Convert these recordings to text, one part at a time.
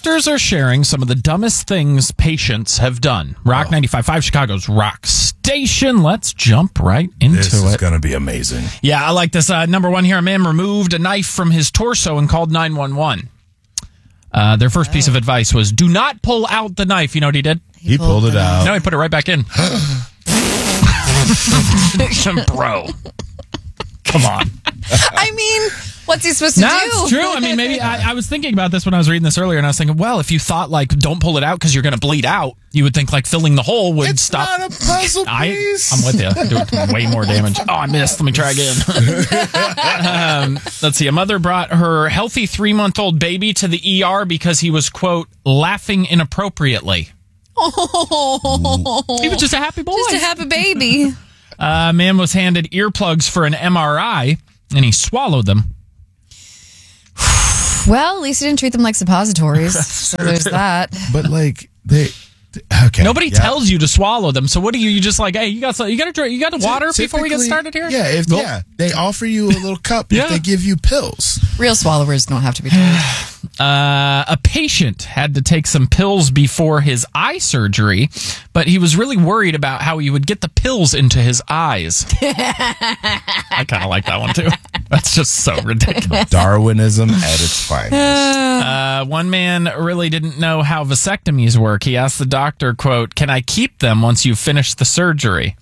Doctors are sharing some of the dumbest things patients have done. Rock 95.5, Chicago's Rock Station. Let's jump right into it. This is going to be amazing. Yeah, I like this. Number one here, a man removed a knife from his torso and called 911. Their first piece of advice was, do not pull out the knife. You know what he did? He pulled it out. No, he put it right back in. Bro. Come on. I mean, what's he supposed to do? It's true. I mean, maybe I was thinking about this when I was reading this earlier, and I was thinking, well, if you thought, like, don't pull it out because you're going to bleed out, you would think, like, filling the hole would stop. It's not a puzzle piece. I'm with you. Do way more damage. Oh, I missed. Let me try again. Let's see. A mother brought her healthy 3-month-old baby to the ER because he was, quote, laughing inappropriately. Oh. He was just a happy boy. Just a happy baby. A man was handed earplugs for an MRI, and he swallowed them. Well, at least he didn't treat them like suppositories. So there's that. But like okay. Nobody tells you to swallow them. So what do you just like? Hey, you got water before we get started here? Yeah, they offer you a little cup if they give you pills. Real swallowers don't have to be told. A patient had to take some pills before his eye surgery, but he was really worried about how he would get the pills into his eyes. I kind of like that one too. That's just so ridiculous. Darwinism at its finest. One man really didn't know how vasectomies work. He asked the doctor, quote, "Can I keep them once you've finished the surgery?"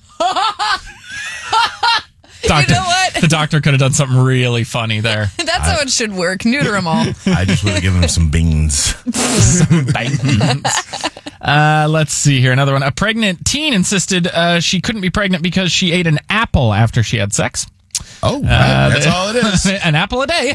Doctor, you know what? The doctor could have done something really funny there. That's how it should work. Neuter them all. I just would have given him some beans. Let's see here. Another one. A pregnant teen insisted she couldn't be pregnant because she ate an apple after she had sex. Oh, right. That's all it is. An apple a day.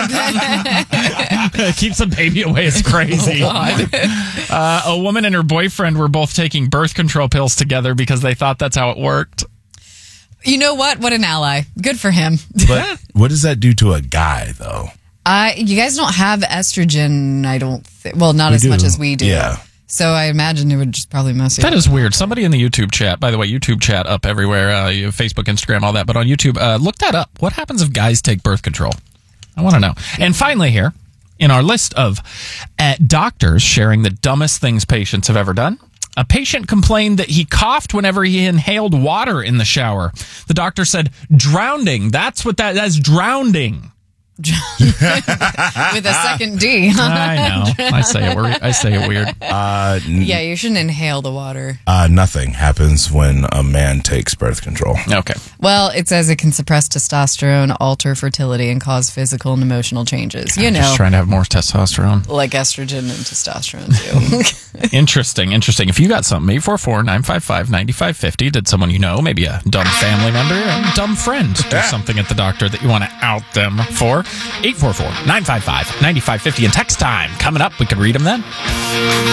Keeps a baby away is crazy. A woman and her boyfriend were both taking birth control pills together because they thought that's how it worked. You know what? What an ally. Good for him. But what does that do to a guy, though? You guys don't have estrogen, I don't think. Well, not as much as we do. Yeah. So I imagine it would just probably mess you up. That is weird. Somebody in the YouTube chat, by the way, YouTube chat up everywhere, you have Facebook, Instagram, all that, but on YouTube, look that up. What happens if guys take birth control? I want to know. And finally here, in our list of doctors sharing the dumbest things patients have ever done, a patient complained that he coughed whenever he inhaled water in the shower. The doctor said, drowning. That's drowning. With a second D. I know. I say it weird. Yeah, you shouldn't inhale the water. Nothing happens when a man takes birth control. Okay. Well, it says it can suppress testosterone, alter fertility, and cause physical and emotional changes. You know, just trying to have more testosterone. like estrogen and testosterone, too. Interesting. If you got something, 844-955-9550. Did someone you know, maybe a dumb family member, a dumb friend, do something at the doctor that you want to out them for? 844-955-9550. And text time coming up. We could read them then.